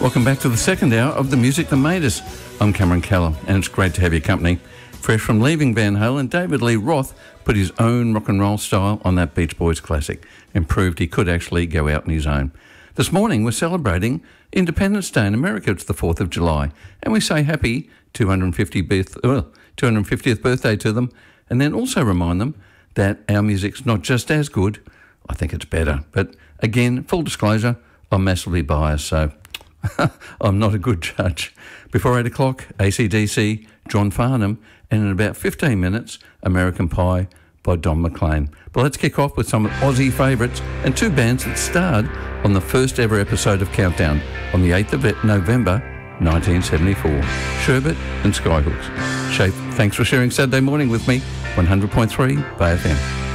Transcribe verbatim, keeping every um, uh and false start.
Welcome back to the second hour of The Music That Made Us. I'm Cameron Keller, and it's great to have your company. Fresh from leaving Van Halen, David Lee Roth put his own rock and roll style on that Beach Boys classic and proved he could actually go out on his own. This morning we're celebrating Independence Day in America. It's the fourth of July, and we say happy two hundred fiftieth, well, two hundred fiftieth birthday to them, and then also remind them that our music's not just as good, I think it's better. But again, full disclosure, I'm massively biased, so I'm not a good judge. Before eight o'clock, A C D C, John Farnham, and in about fifteen minutes, American Pie by Don McLean. But let's kick off with some Aussie favourites and two bands that starred on the first ever episode of Countdown on the eighth of November nineteen seventy-four, Sherbet and Skyhooks. Shape, thanks for sharing Saturday morning with me, one hundred point three Bay F M.